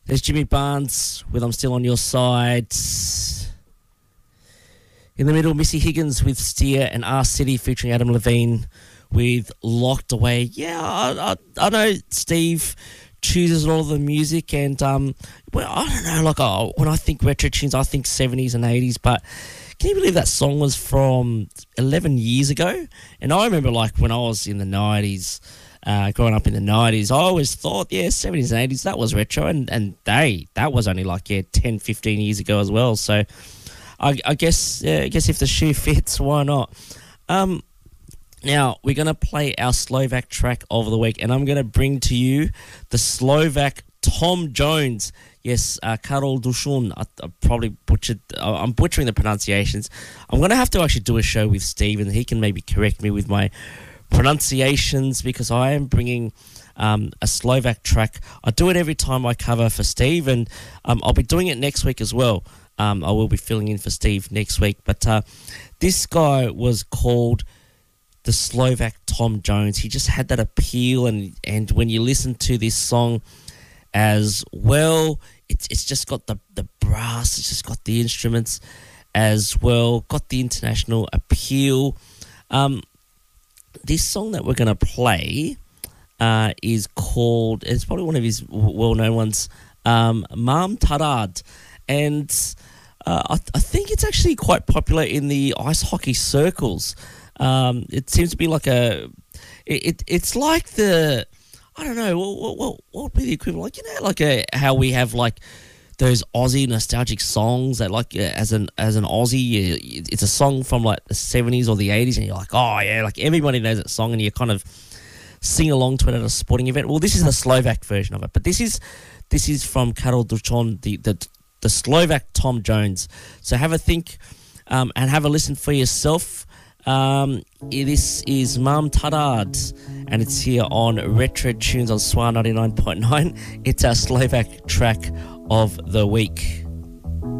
There's Jimmy Barnes with I'm Still on Your Side. In the middle, Missy Higgins with Steer and R City featuring Adam Levine with Locked Away. Yeah, I know Steve chooses all of the music and, well, I don't know, like when I think retro tunes, I think 70s and 80s, but can you believe that song was from 11 years ago? And I remember like when I was in the 90s, growing up in the 90s, I always thought, 70s and 80s, that was retro, and that was only like, 10, 15 years ago as well. So I guess if the shoe fits, why not? Now, we're going to play our Slovak track of the week, and I'm going to bring to you the Slovak Tom Jones. Yes, Karol Dushun. I'm butchering the pronunciations. I'm going to have to actually do a show with Steve, and he can maybe correct me with my pronunciations, because I am bringing a Slovak track. I do it every time I cover for Steve, and I'll be doing it next week as well. I will be filling in for Steve next week. But this guy was called the Slovak Tom Jones. He just had that appeal, and when you listen to this song as well, it's just got the brass, it's just got the instruments as well, got the international appeal. This song that we're going to play is called, it's probably one of his well-known ones, Mám ťa rád. And I think it's actually quite popular in the ice hockey circles. It seems to be like it's like the, I don't know, what would be the equivalent? Like, how we have like those Aussie nostalgic songs that like as an Aussie, it's a song from like the 70s or the 80s, and you're like, oh yeah, like everybody knows that song, and you kind of sing along to it at a sporting event. Well, this is the Slovak version of it, but this is from Karol Dushun, the Slovak Tom Jones. So have a think and have a listen for yourself. This is Mám ťa rád, and it's here on Retro Tunes on SWR 99.9. It's our Slovak track of the week.